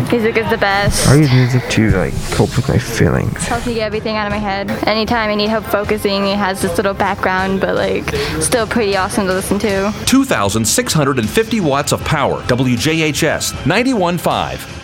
Music is the best. I use music to like cope with my feelings. Helps me get everything out of my head. Anytime I need help focusing, it has this little background, but like still pretty awesome to listen to. 2,650 watts of power. WJHS 91.5.